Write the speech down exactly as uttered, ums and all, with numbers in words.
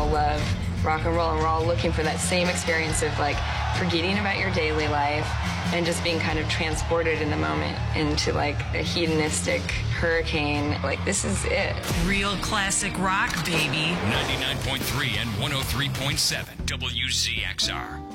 all love rock and roll, and we're all looking for that same experience of like forgetting about your daily life and just being kind of transported in the moment into like a hedonistic hurricane. Like, this is it. Real classic rock, baby. ninety-nine point three and one oh three point seven W Z X R.